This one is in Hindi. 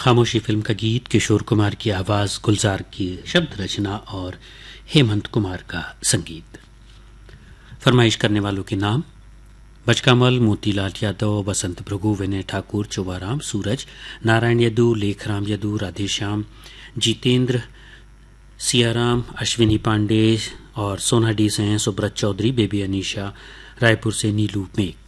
खामोशी फिल्म का गीत किशोर कुमार की आवाज, गुलजार की शब्द रचना और हेमंत कुमार का संगीत। फरमाइश करने वालों के नाम: बचकामल, मोतीलाल यादव, बसंत भृगु, विनय ठाकुर, चौबाराम, सूरज, नारायण यदू, लेखराम यदू, राधेश्याम, जितेंद्र, सियाराम, अश्विनी पांडे और सोनाडी से हैं सुब्रत चौधरी, बेबी अनीशा, रायपुर से नीलू मेघ।